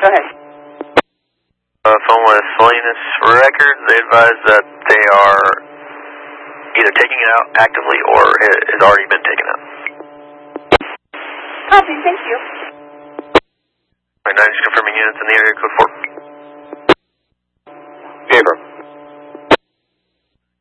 Go ahead. Phone with Salinas Records. They advise that they are either taking it out actively or it has already been taken out. Copy, thank you. Right now, just confirming units in the area code 4.